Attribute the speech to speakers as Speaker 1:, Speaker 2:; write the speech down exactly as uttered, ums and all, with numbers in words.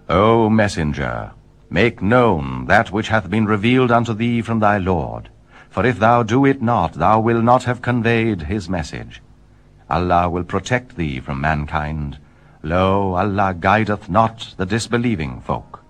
Speaker 1: O messenger, make known that which hath been revealed unto thee from thy Lord. For if thou do it not, thou wilt not have conveyed his message. Allah will protect thee from mankind. Lo, Allah guideth not the disbelieving folk.